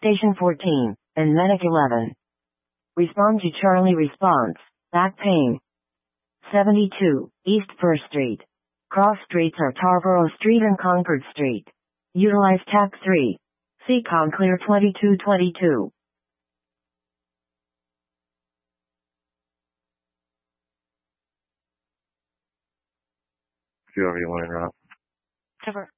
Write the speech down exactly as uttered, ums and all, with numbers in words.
Station fourteen, and Medic eleven. Respond to Charlie response. Back pain. seventy-two, East First Street. Cross streets are Tarboro Street and Concord Street. Utilize T A C three. C COM clear twenty-two twenty-two. Whoever you want to interrupt. Cover.